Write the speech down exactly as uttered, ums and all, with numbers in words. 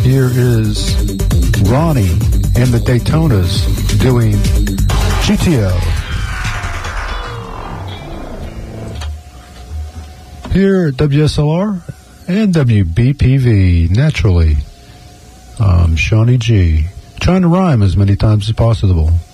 Here is Ronnie and the Daytonas doing G T O. Here at W S L R and W B P V, naturally. I'm Shawnee G, trying to rhyme as many times as possible.